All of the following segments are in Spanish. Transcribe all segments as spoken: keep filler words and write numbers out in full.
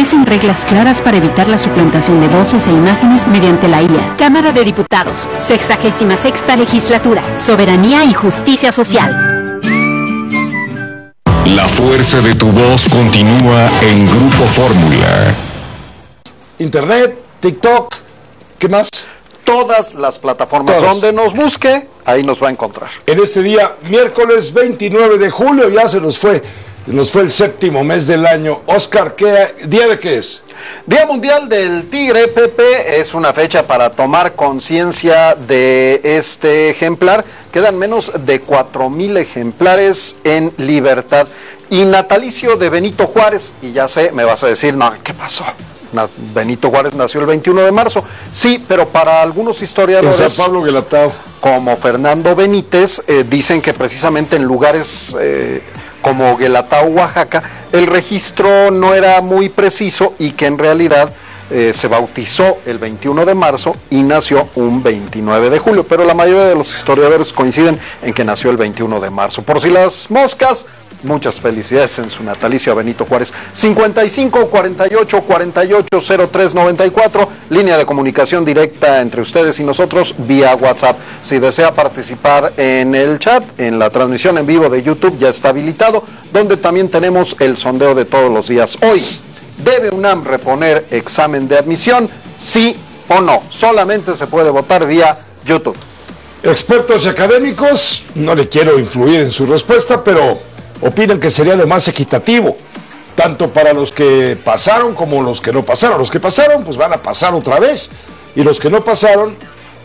establecen reglas claras para evitar la suplantación de voces e imágenes mediante la I A. Cámara de Diputados, sexagésima sexta legislatura, soberanía y justicia social. La fuerza de tu voz continúa en Grupo Fórmula. Internet, TikTok, ¿qué más? Todas las plataformas Todas. donde nos busque, ahí nos va a encontrar. En este día, miércoles veintinueve de julio, ya se nos fue, nos fue el séptimo mes del año. Oscar, ¿qué día de qué es? Día Mundial del Tigre, Pepe, es una fecha para tomar conciencia de este ejemplar. Quedan menos de cuatro mil ejemplares en libertad. Y natalicio de Benito Juárez, y ya sé, me vas a decir, no, ¿qué pasó? Benito Juárez nació el veintiuno de marzo, sí, pero para algunos historiadores, en San Pablo Guelatao, como Fernando Benítez, eh, dicen que precisamente en lugares eh, como Guelatao, Oaxaca, el registro no era muy preciso y que en realidad eh, se bautizó el veintiuno de marzo y nació un veintinueve de julio, pero la mayoría de los historiadores coinciden en que nació el veintiuno de marzo. Por si las moscas, muchas felicidades en su natalicio a Benito Juárez. cincuenta y cinco, cuarenta y ocho, cuarenta y ocho, cero tres noventa y cuatro, línea de comunicación directa entre ustedes y nosotros vía WhatsApp. Si desea participar en el chat, en la transmisión en vivo de YouTube ya está habilitado, donde también tenemos el sondeo de todos los días. Hoy, ¿debe UNAM reponer examen de admisión? ¿Sí o no? Solamente se puede votar vía YouTube. Expertos y académicos, no le quiero influir en su respuesta, pero opinan que sería lo más equitativo, tanto para los que pasaron como los que no pasaron. Los que pasaron, pues van a pasar otra vez, y los que no pasaron,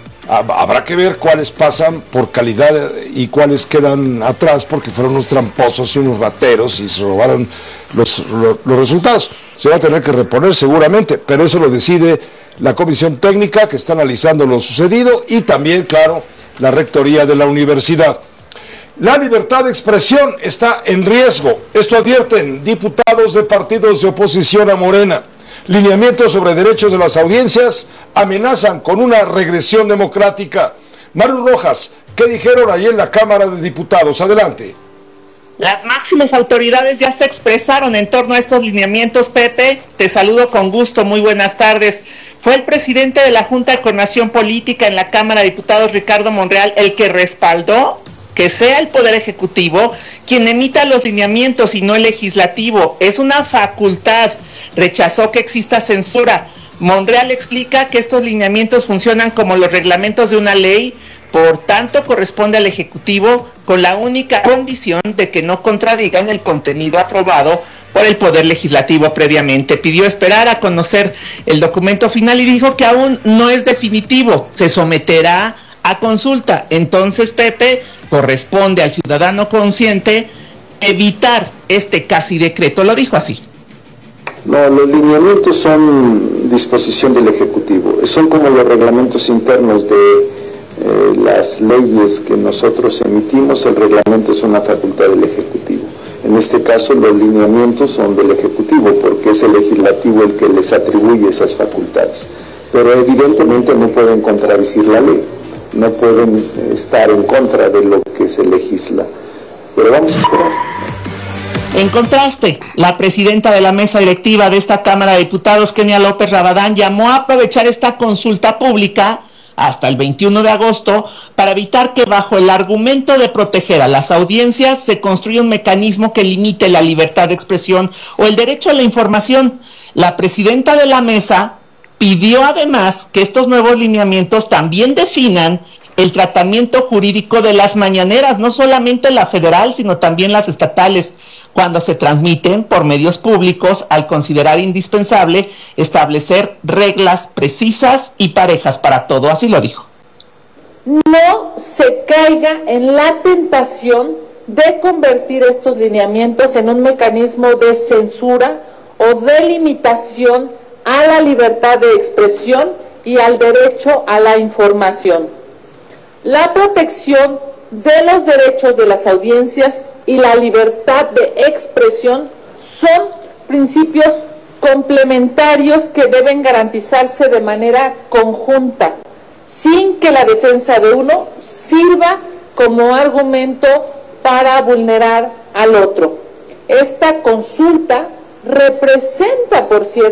habrá que ver cuáles pasan por calidad y cuáles quedan atrás porque fueron unos tramposos y unos rateros y se robaron los, los, los resultados. Se va a tener que reponer seguramente, pero eso lo decide la comisión técnica que está analizando lo sucedido y también, claro, la rectoría de la universidad. La libertad de expresión está en riesgo. Esto advierten diputados de partidos de oposición a Morena. Lineamientos sobre derechos de las audiencias amenazan con una regresión democrática. Maru Rojas, ¿qué dijeron ahí en la Cámara de Diputados? Adelante. Las máximas autoridades ya se expresaron en torno a estos lineamientos, Pepe. Te saludo con gusto, muy buenas tardes. Fue el presidente de la Junta de Coordinación Política en la Cámara de Diputados, Ricardo Monreal, el que respaldó que sea el Poder Ejecutivo quien emita los lineamientos y no el Legislativo. Es una facultad. Rechazó que exista censura. Monreal explica que estos lineamientos funcionan como los reglamentos de una ley, por tanto corresponde al Ejecutivo con la única condición de que no contradigan el contenido aprobado por el Poder Legislativo previamente. Pidió esperar a conocer el documento final y dijo que aún no es definitivo, se someterá a consulta. Entonces, Pepe, corresponde al ciudadano consciente evitar este casi decreto, lo dijo así. No, los lineamientos son disposición del Ejecutivo, son como los reglamentos internos de eh, las leyes que nosotros emitimos. El reglamento es una facultad del Ejecutivo. En este caso los lineamientos son del Ejecutivo porque es el Legislativo el que les atribuye esas facultades, pero evidentemente no pueden contradecir la ley, no pueden estar en contra de lo que se legisla, pero vamos a esperar. En contraste, la presidenta de la mesa directiva de esta Cámara de Diputados, Kenia López Rabadán, llamó a aprovechar esta consulta pública hasta el veintiuno de agosto para evitar que bajo el argumento de proteger a las audiencias se construya un mecanismo que limite la libertad de expresión o el derecho a la información. La presidenta de la mesa pidió además que estos nuevos lineamientos también definan el tratamiento jurídico de las mañaneras, no solamente la federal, sino también las estatales, cuando se transmiten por medios públicos, al considerar indispensable establecer reglas precisas y parejas para todo, así lo dijo. No se caiga en la tentación de convertir estos lineamientos en un mecanismo de censura o de limitación a la libertad de expresión y al derecho a la información. La protección de los derechos de las audiencias y la libertad de expresión son principios complementarios que deben garantizarse de manera conjunta, sin que la defensa de uno sirva como argumento para vulnerar al otro. Esta consulta representa, por cierto,